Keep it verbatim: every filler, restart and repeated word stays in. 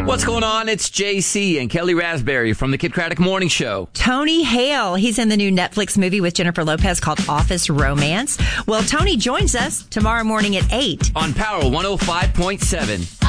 What's going on? It's J C and Kelly Raspberry from the Kid Craddock Morning Show. Tony Hale, he's in the new Netflix movie with Jennifer Lopez called Office Romance. Well, Tony joins us tomorrow morning at eight on Power one oh five point seven.